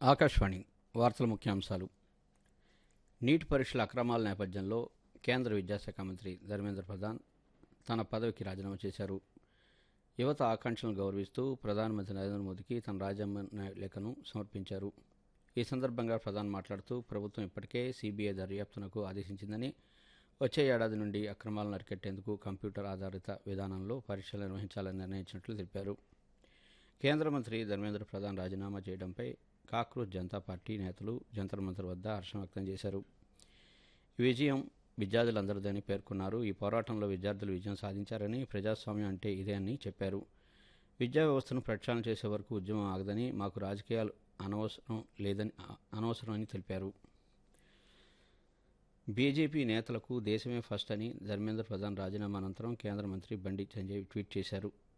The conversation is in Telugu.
ఆకాశవాణి వార్తల ముఖ్యాంశాలు. నీట్ పరీక్షల అక్రమాల నేపథ్యంలో కేంద్ర విద్యాశాఖ మంత్రి ధర్మేంద్ర ప్రధాన్ తన పదవికి రాజీనామా చేశారు. యువత ఆకాంక్షలను గౌరవిస్తూ ప్రధానమంత్రి నరేంద్ర మోదీకి తన రాజీనామా లేఖను సమర్పించారు. ఈ సందర్భంగా ప్రధాన్ మాట్లాడుతూ ప్రభుత్వం ఇప్పటికే సీబీఐ దర్యాప్తునకు ఆదేశించిందని, వచ్చే ఏడాది నుండి అక్రమాలను అరికట్టేందుకు కంప్యూటర్ ఆధారిత విధానంలో పరీక్షలు నిర్వహించాలని నిర్ణయించినట్లు తెలిపారు. కేంద్ర మంత్రి ధర్మేంద్ర ప్రధాన్ రాజీనామా చేయడంపై కాక్రోచ్ జనతా పార్టీ నేతలు జంతర్ మంతర్ వద్ద హర్షం వ్యక్తం చేశారు. ఈ విజయం విద్యార్థులందరిదని పేర్కొన్నారు. ఈ పోరాటంలో విద్యార్థులు విజయం సాధించారని, ప్రజాస్వామ్యం అంటే ఇదే అని చెప్పారు. విద్యా వ్యవస్థను ప్రక్షాళన చేసే వరకు ఉద్యమం ఆగదని, మాకు రాజకీయాలు అనవసరం అని తెలిపారు. బీజేపీ నేతలకు దేశమే ఫస్ట్ అని ధర్మేంద్ర ప్రధాన్ రాజీనామా అనంతరం కేంద్ర మంత్రి బండి సంజయ్ ట్వీట్ చేశారు.